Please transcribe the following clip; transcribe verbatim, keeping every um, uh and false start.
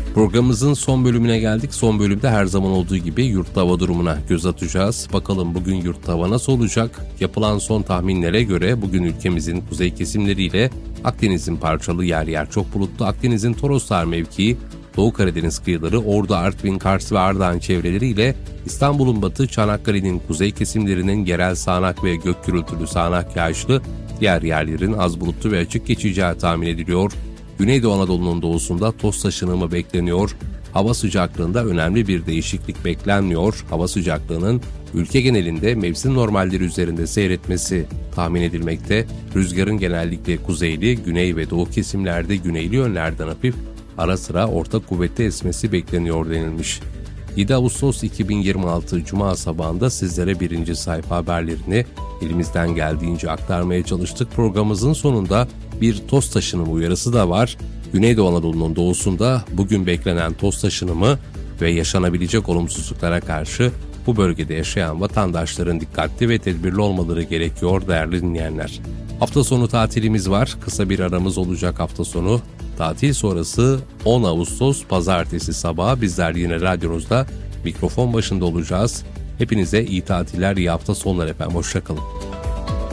Programımızın son bölümüne geldik. Son bölümde her zaman olduğu gibi yurtta hava durumuna göz atacağız. Bakalım bugün yurtta hava nasıl olacak? Yapılan son tahminlere göre bugün ülkemizin kuzey kesimleriyle Akdeniz'in parçalı yer yer çok bulutlu, Akdeniz'in Toroslar mevkii, Doğu Karadeniz kıyıları, Ordu, Artvin, Kars ve Ardahan çevreleriyle İstanbul'un batı, Çanakkale'nin kuzey kesimlerinin yerel sağanak ve gök gürültülü sağanak yağışlı, diğer yerlerin az bulutlu ve açık geçeceği tahmin ediliyor. Güneydoğu Anadolu'nun doğusunda toz taşınımı bekleniyor. Hava sıcaklığında önemli bir değişiklik beklenmiyor. Hava sıcaklığının ülke genelinde mevsim normalleri üzerinde seyretmesi tahmin edilmekte. Rüzgarın genellikle kuzeyli, güney ve doğu kesimlerde güneyli yönlerden hafif, ara sıra orta kuvvetli esmesi bekleniyor denilmiş. yedi Ağustos iki bin yirmi altı Cuma sabahında sizlere birinci sayfa haberlerini elimizden geldiğince aktarmaya çalıştık. Programımızın sonunda bir toz taşınımı uyarısı da var. Güneydoğu Anadolu'nun doğusunda bugün beklenen toz taşınımı ve yaşanabilecek olumsuzluklara karşı bu bölgede yaşayan vatandaşların dikkatli ve tedbirli olmaları gerekiyor değerli dinleyenler. Hafta sonu tatilimiz var. Kısa bir aramız olacak hafta sonu. Tatil sonrası on Ağustos Pazartesi sabahı bizler yine radyonuzda mikrofon başında olacağız. Hepinize iyi tatiller, iyi hafta sonları efendim. Hoşça kalın.